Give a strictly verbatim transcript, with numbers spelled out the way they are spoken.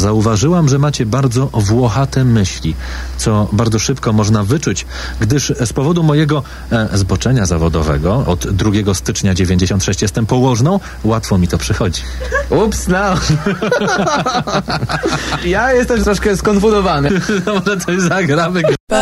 zauważyłam, że macie bardzo włochate myśli, co bardzo szybko można wyczuć, gdyż z powodu mojego e, zboczenia zawodowego od drugiego stycznia dziewięćdziesiąt sześć jestem położną, łatwo mi to przychodzi. Ups, no. Ja jestem troszkę skonfundowany. No może coś zagramy.